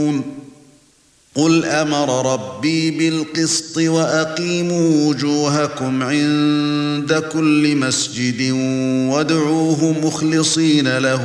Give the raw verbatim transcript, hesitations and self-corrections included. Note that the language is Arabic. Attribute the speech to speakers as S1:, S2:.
S1: قُلْ أَمَرَ رَبِّي بِالْقِسْطِ وَأَقِيمُوا وُجُوهَكُمْ عِندَ كُلِّ مَسْجِدٍ وَادْعُوهُ مُخْلِصِينَ لَهُ